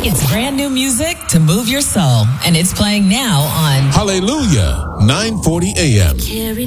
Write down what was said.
It's brand new music to move your soul, and it's playing now on Hallelujah, 940 AM.